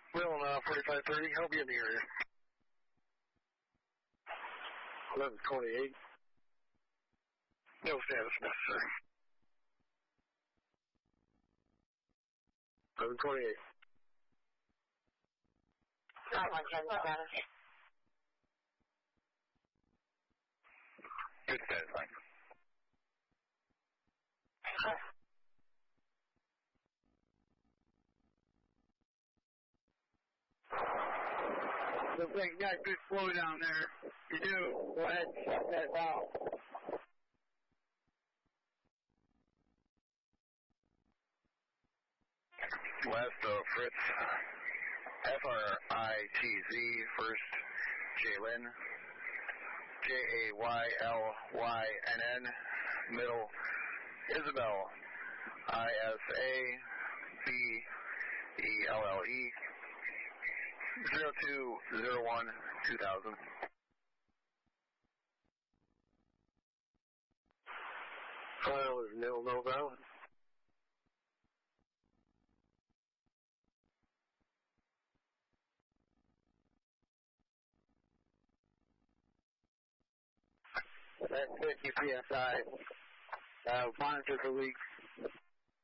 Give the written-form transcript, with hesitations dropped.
Will 4530, help you in the area. 1128. No status necessary. 1128. Not 110 status. Good status, Mike. Looks like you got good flow down there. You do. Go ahead and shut that valve. Last Fritz, FRITZ, first Jaylyn, JAYLYNN, middle Isabel, ISABELLE, 0201-2000. File is nil, no valid. That's 50 PSI. Monitor the leaks.